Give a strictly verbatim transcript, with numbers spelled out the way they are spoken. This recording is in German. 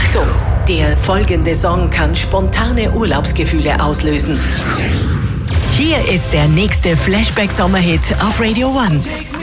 Achtung, der folgende Song kann spontane Urlaubsgefühle auslösen. Hier ist der nächste Flashback-Sommerhit auf Radio One.